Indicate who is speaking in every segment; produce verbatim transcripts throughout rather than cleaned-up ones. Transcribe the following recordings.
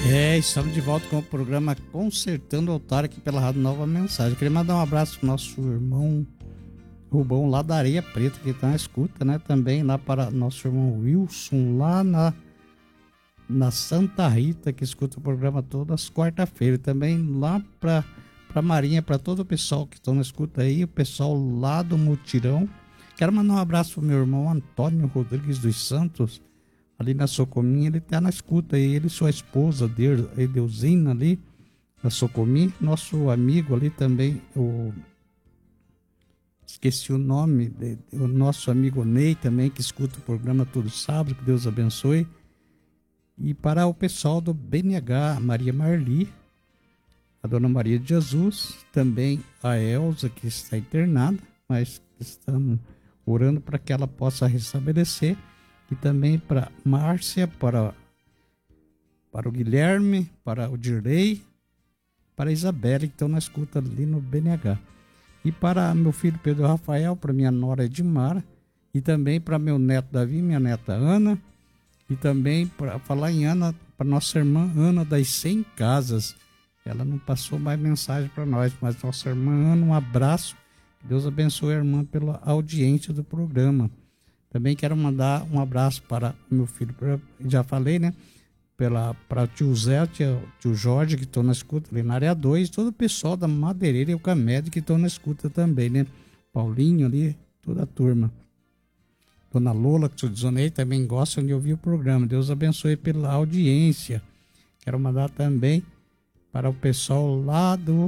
Speaker 1: É, estamos de volta com o programa Consertando o Altar aqui pela Rádio Nova Mensagem. Queria mandar um abraço pro nosso irmão Rubão lá da Areia Preta, que está na escuta, né? Também lá para nosso irmão Wilson, lá na, na Santa Rita, que escuta o programa todas as quarta-feiras. Também lá para a Marinha, para todo o pessoal que estão na escuta aí, o pessoal lá do Mutirão. Quero mandar um abraço pro meu irmão Antônio Rodrigues dos Santos, ali na Socominha. Ele tá na escuta aí, ele e sua esposa, Edeusina, ali na Socominha. Nosso amigo ali também, o... esqueci o nome, o nosso amigo Ney também, que escuta o programa todo sábado, que Deus abençoe. E para o pessoal do B N H, Maria Marli, a Dona Maria de Jesus, também a Elza, que está internada, mas estamos orando para que ela possa restabelecer. E também para Márcia, para, para o Guilherme, para o Dirley, para a Isabela, que estão na escuta ali no B N H. E para meu filho Pedro Rafael, para minha nora Edmara, e também para meu neto Davi, minha neta Ana, e também para falar em Ana, para nossa irmã Ana das cem Casas. Ela não passou mais mensagem para nós, mas nossa irmã Ana, um abraço. Deus abençoe a irmã pela audiência do programa. Também quero mandar um abraço para meu filho, já falei, né? Pela, para o tio Zé, tio, tio Jorge, que estão na escuta ali na área dois, todo o pessoal da Madeireira e o Camed que estão na escuta também, né? Paulinho ali, toda a turma. Dona Lola, que eu desonei, também gostam de ouvir o programa. Deus abençoe pela audiência. Quero mandar também para o pessoal lá do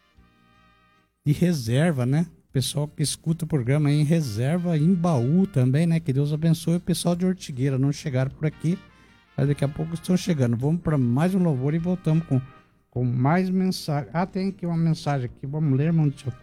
Speaker 1: de reserva, né? Pessoal que escuta o programa aí em reserva, em Baú também, né? Que Deus abençoe o pessoal de Ortigueira. Não chegaram por aqui, mas daqui a pouco estão chegando. Vamos para mais um louvor e voltamos com, com mais mensagem. Ah, tem aqui uma mensagem aqui. Vamos ler, irmão. Deixa eu...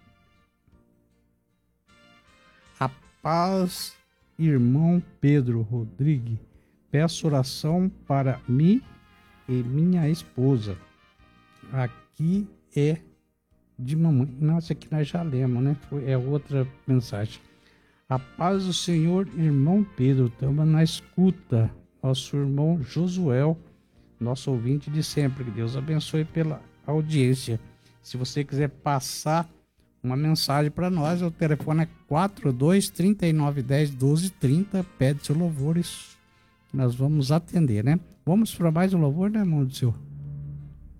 Speaker 1: A paz, irmão Pedro Rodrigues. Peço oração para mim e minha esposa. Aqui é de mamãe. Nossa, aqui nós já lemos, né? Foi, é outra mensagem. A paz do Senhor, irmão Pedro, estamos na escuta. Nosso irmão Josuel, nosso ouvinte de sempre. Que Deus abençoe pela audiência. Se você quiser passar uma mensagem para nós, o telefone é quatro dois, três nove um zero, doze trinta. Pede seu louvor, nós vamos atender, né? Vamos para mais um louvor, né, irmão do Senhor?